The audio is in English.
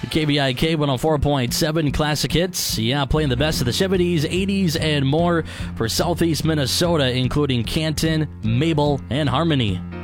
KBIK 104.7 Classic Hits. Yeah, playing the best of the 70s, 80s, and more for Southeast Minnesota, including Canton, Mabel, and Harmony.